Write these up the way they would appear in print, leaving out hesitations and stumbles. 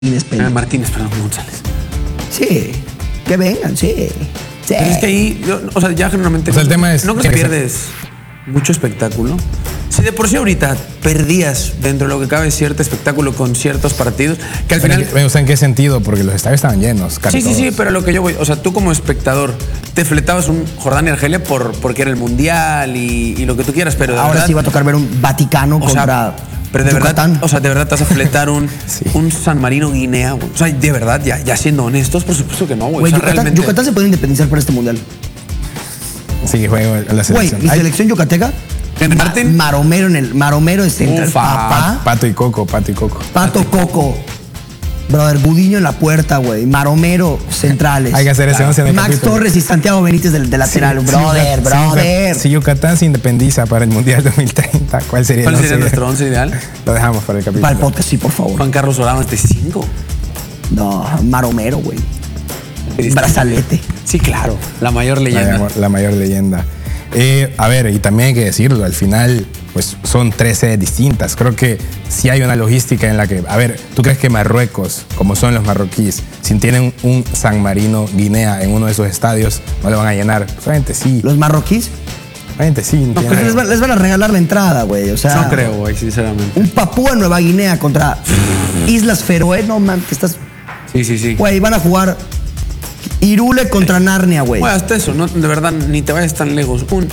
Martínez, perdón, González. Sí, que vengan, sí. Pero es que ahí, o sea, ya generalmente... O sea, el tema es... ¿No crees que pierdes mucho espectáculo? Si de por sí ahorita perdías dentro de lo que cabe cierto espectáculo con ciertos partidos, que al final... O sea, ¿en qué sentido? Porque los estadios estaban llenos, casi Sí, todos. pero lo que yo voy... O sea, tú como espectador te fletabas un Jordania Argelia porque era el Mundial y lo que tú quieras, pero de ahora verdad, sí va a tocar ver un Vaticano contra... Pero de Yucatán. verdad, o sea, de verdad te vas a fletar un San Marino Guinea, güey. O sea, de verdad, ya siendo honestos, por supuesto que no, güey. Güey, O sea, Yucatán se puede independizar para este mundial. Sí, juego en la selección. Güey, mi selección yucateca. Martín. Maromero es central. Papá. Pato y Coco. Pato Coco. Brother, Gudiño en la puerta, güey. Maromero, centrales. Hay que hacer ese 11 en el Max capítulo. Torres y Santiago Benítez de lateral. Brother. Si Yucatán se independiza para el Mundial 2030, ¿cuál sería nuestro 11 ideal? Lo dejamos para el capítulo. Para el podcast, sí, por favor. Juan Carlos Orama de 5. No, Maromero, güey. Brazalete. Sí, claro. La mayor leyenda. La mayor leyenda. A ver, y también hay que decirlo, al final, pues son 3 sedes distintas. Creo que sí hay una logística en la que, a ver, ¿tú crees que Marruecos, como son los marroquíes, si tienen un San Marino Guinea en uno de esos estadios, no le van a llenar? Obviamente sí. ¿Los marroquíes? Obviamente sí. No, pues les van a regalar la entrada, güey. O sea, no creo, güey, sinceramente. Un Papúa Nueva Guinea contra Islas Feroe, no, man, que estás... Sí. Güey, van a jugar Irule contra Narnia, güey. Güey, hasta eso, no, de verdad, ni te vayas tan lejos. Un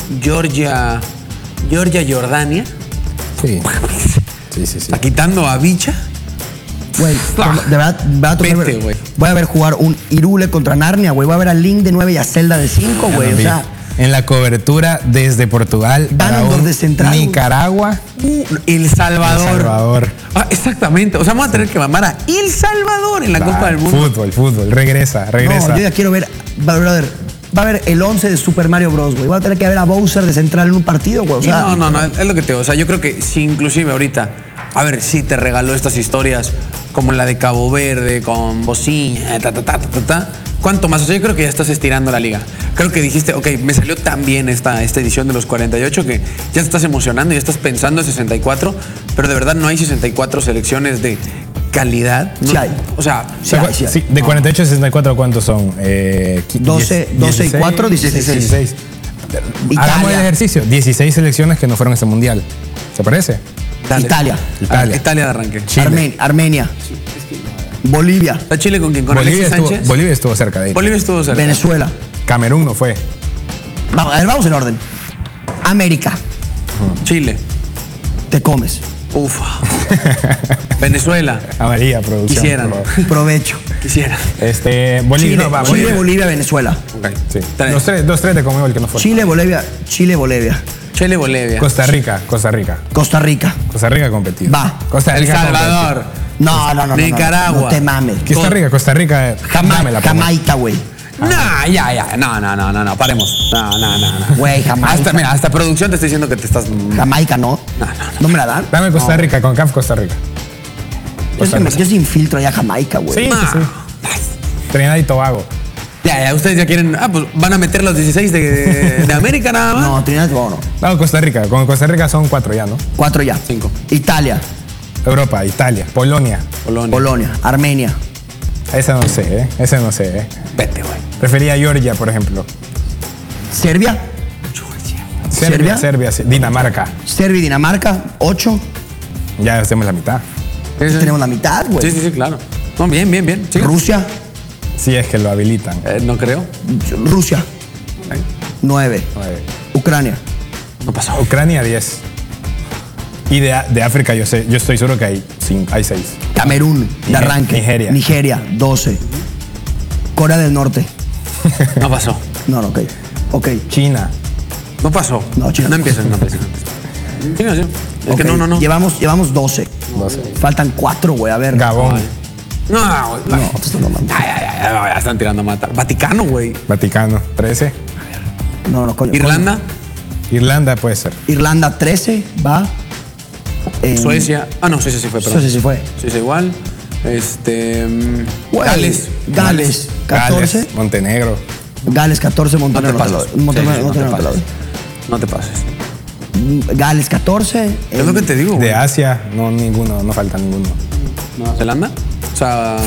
Georgia-Jordania. Sí. Está quitando a Bicha. Güey, de verdad, voy a ver jugar un Irule contra Narnia, güey. Voy a ver a Link de 9 y a Zelda de 5, güey. O sea, en la cobertura desde Portugal para de central, Nicaragua, El Salvador. Ah, exactamente. O sea, vamos a tener que mamar a El Salvador en la Copa del Mundo. Fútbol. Regresa. No, yo ya quiero ver, brother. Va a haber el 11 de Super Mario Bros, güey. Va a tener que ver a Bowser de central en un partido, güey. O sea, no, es lo que te digo. O sea, yo creo que si inclusive ahorita, a ver, si te regaló estas historias como la de Cabo Verde, con Bocina, ¿cuánto más? O sea, yo creo que ya estás estirando la liga. Creo que dijiste, ok, me salió tan bien esta edición de los 48 que ya te estás emocionando y ya estás pensando en 64, pero de verdad no hay 64 selecciones de calidad. Sí hay. O sea, sí, de 48 a 64, ¿cuántos son? 12 y 4, 16. Hagamos el ejercicio. 16 selecciones que no fueron a este mundial. ¿Se parece? Dale. Italia de arranque. Armenia. Bolivia. ¿Está Chile con quién? ¿Con Alexis Sánchez? Bolivia estuvo cerca de ahí. Venezuela. Camerún no fue. Vamos en orden. América. Chile. Te comes. Ufa. Venezuela. Amarilla, producción. Quisieran. Provecho. Quisieran. Bolivia. Chile, Bolivia, Venezuela. Okay. Sí. 2-3 de Conmebol que no fue. Chile, Bolivia. Chile, Bolivia. Costa Rica. Costa Rica competido. Va. Costa Rica. El Salvador. No. Nicaragua. No te mames. Costa Rica. Jamaica, güey. Ya. No, paremos. No. Güey, Jamaica. Hasta producción te estoy diciendo que te estás... Jamaica, ¿no? No me la dan. Dame Costa Rica, con CAF Costa Rica. Yo sin filtro allá Jamaica, güey. Sí. Trinidad y Tobago. Ya, ustedes ya quieren... pues van a meter los 16 de América nada más. No, Trinidad y Tobago no. Vamos, Costa Rica. Con Costa Rica son 4 ya, ¿no? 4 ya. 5. Italia. Europa, Italia, Polonia. Armenia. Ese no sé. Vete, güey. Prefería Georgia, por ejemplo. Serbia. Serbia, sí. Dinamarca. Serbia y Dinamarca, 8. Ya hacemos la mitad. Tenemos la mitad, güey. Sí, claro. No, bien. ¿Sí? Rusia. Sí, es que lo habilitan. No creo. Rusia. 9. Ucrania. No pasó. Ucrania, 10. Y de África yo estoy seguro que hay 6. Camerún, de arranque. Nigeria, 12. Corea del Norte. No pasó. No, ok. China. No pasó. No, China. No empiecen. Sí. Es okay. Que no. Llevamos 12. Faltan 4, güey, a ver. Gabón. No, te estoy mamando. Ya están tirando a matar. Vaticano, güey. Vaticano, 13. No, coño. Irlanda. Irlanda puede ser. Irlanda, 13, va. Suecia. No, Suecia sí fue, perdón. Suecia sí fue. Suecia igual. Gales. 14. Montenegro. Gales, 14, Montenegro. No te pases. Gales, 14. Es lo que te digo, güey. De Asia, no falta ninguno. ¿Nueva Zelanda? sea,